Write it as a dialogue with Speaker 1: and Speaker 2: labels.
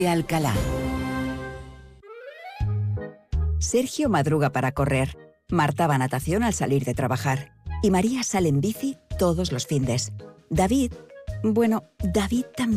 Speaker 1: de Alcalá. Sergio madruga para correr. Marta va a natación al salir de trabajar. Y María sale en bici todos los findes. David también